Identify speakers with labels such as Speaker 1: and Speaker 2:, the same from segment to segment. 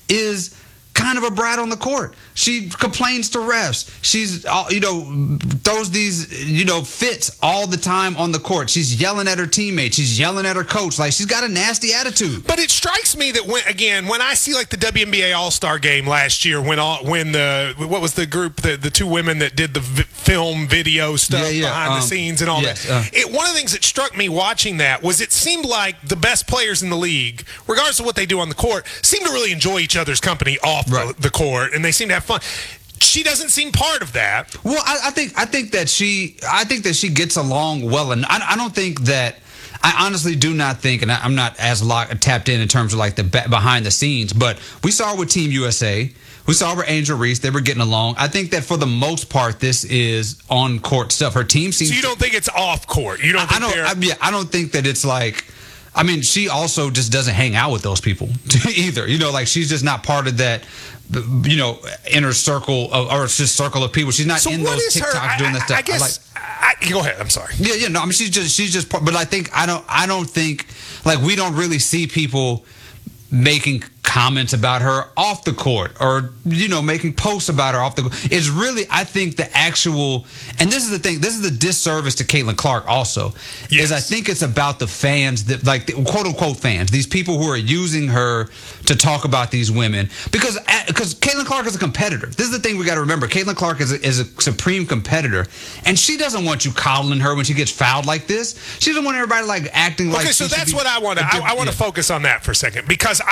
Speaker 1: is kind of a brat on the court. She complains to refs. She's, throws these, fits all the time on the court. She's yelling at her teammates. She's yelling at her coach. Like, she's got a nasty attitude.
Speaker 2: But it strikes me that when I see like the WNBA All-Star game last year, what was the group, the two women that did the film video stuff behind the scenes and all that. One of the things that struck me watching that was it seemed like the best players in the league, regardless of what they do on the court, seem to really enjoy each other's company off the court, and they seem to have fun. She doesn't seem part of that.
Speaker 1: Well, I think that she gets along well, and I don't think that. I honestly do not think, and I'm not as tapped in terms of like the behind the scenes, but we saw her with Team USA. We saw her with Angel Reese. They were getting along. I think that for the most part, this is on court stuff. Her team seems.
Speaker 2: So you don't think it's off court? You don't?
Speaker 1: I don't think that it's like. I mean, she also just doesn't hang out with those people either. Like she's just not part of that, inner circle or just circle of people. She's not in those TikToks doing that stuff.
Speaker 2: I guess. Go ahead. I'm sorry.
Speaker 1: Yeah. No, I mean, she's just. But I don't think like we don't really see people making comments about her off the court or making posts about her off the court. It's really, I think, the actual, and this is the thing, this is the disservice to Caitlin Clark also, is I think it's about the fans that, like, the quote unquote fans, these people who are using her to talk about these women, because Caitlin Clark is a competitor. This is the thing we got to remember. Caitlin Clark is a supreme competitor, and she doesn't want you coddling her when she gets fouled like this. She doesn't want everybody like acting like.
Speaker 2: Okay, so that's what I want to. I want to focus on that for a second, because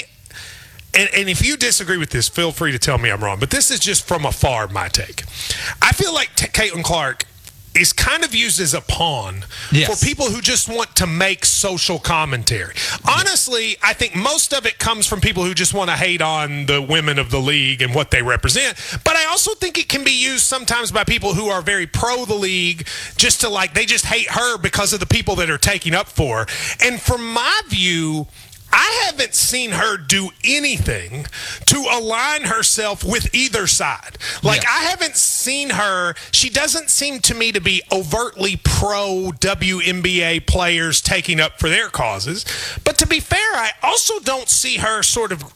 Speaker 2: and if you disagree with this, feel free to tell me I'm wrong. But this is just from afar, my take. I feel like Caitlin Clark is kind of used as a pawn for people who just want to make social commentary. Honestly, I think most of it comes from people who just want to hate on the women of the league and what they represent. But I also think it can be used sometimes by people who are very pro the league, just to they just hate her because of the people that are taking up for her. And from my view, I haven't seen her do anything to align herself with either side. I haven't seen her. She doesn't seem to me to be overtly pro WNBA players taking up for their causes. But to be fair, I also don't see her sort of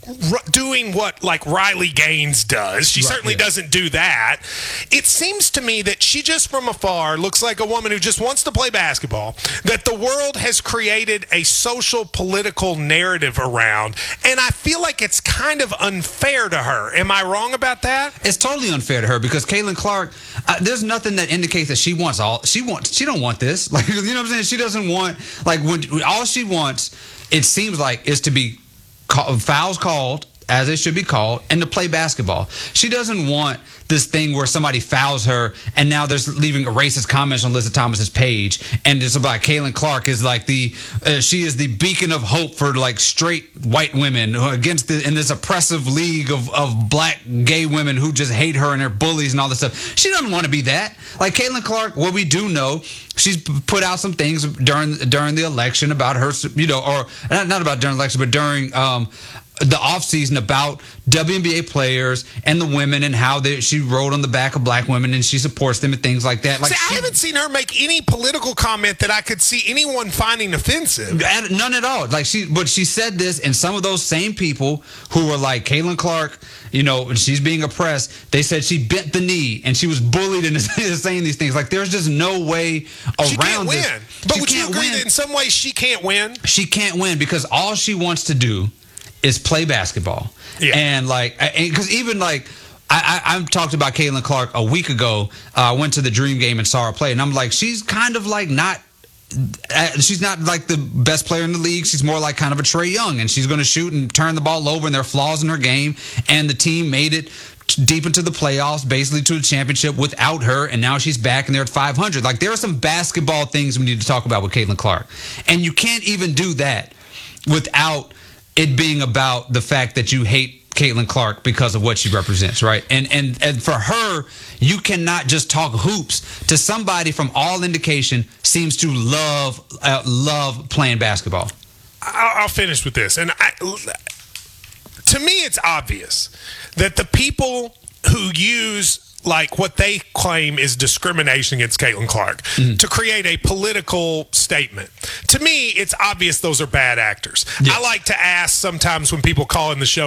Speaker 2: doing what like Riley Gaines does. She certainly doesn't do that. It seems to me that she just from afar looks like a woman who just wants to play basketball, that the world has created a social political narrative around, and I feel like it's kind of unfair to her. Am I wrong about that?
Speaker 1: It's totally unfair to her, because Caitlin Clark, there's nothing that indicates that she don't want this. Like, you know what I'm saying? She doesn't want, like, when all she wants, it seems like, is to be fouls called as they should be called and to play basketball. She doesn't want this thing where somebody fouls her and now there's leaving racist comments on Lisa Thomas's page, and it's about Caitlin Clark is like she is the beacon of hope for like straight white women against in this oppressive league of black gay women who just hate her and they're bullies and all this stuff. She doesn't want to be that. Like Caitlin Clark, what we do know, she's put out some things during the election about her, or not about during the election, but during the offseason about WNBA players and the women and how she rode on the back of black women and she supports them and things like that. Like,
Speaker 2: I haven't seen her make any political comment that I could see anyone finding offensive.
Speaker 1: None at all. But she said this, and some of those same people who were like Caitlin Clark, she's being oppressed, they said she bent the knee and she was bullied into saying these things. Like, there's just no way around
Speaker 2: she can't win.
Speaker 1: This.
Speaker 2: But would you agree that in some ways she can't win?
Speaker 1: She can't win because all she wants to do is play basketball. Yeah. And because even I talked about Caitlin Clark a week ago. I went to the Dream game and saw her play, and I'm like, she's kind of like she's not like the best player in the league. She's more like kind of a Trae Young, and she's going to shoot and turn the ball over, and there are flaws in her game. And the team made it deep into the playoffs, basically to the championship without her, and now she's back and they're at 500. Like, there are some basketball things we need to talk about with Caitlin Clark, and you can't even do that without it being about the fact that you hate Caitlin Clark because of what she represents, right? And for her, you cannot just talk hoops to somebody from all indication seems to love playing basketball.
Speaker 2: I'll finish with this. And to me, it's obvious that the people who use like what they claim is discrimination against Caitlin Clark to create a political statement. To me, it's obvious those are bad actors. Yes. I like to ask sometimes when people call in the show,